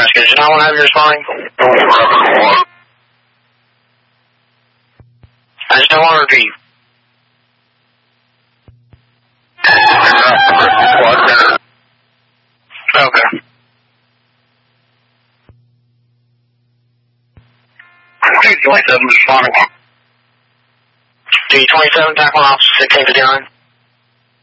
Did you not want to have you responding? I just don't want to repeat. Okay. D27 responding. D27, TAC 1 Officer 1659.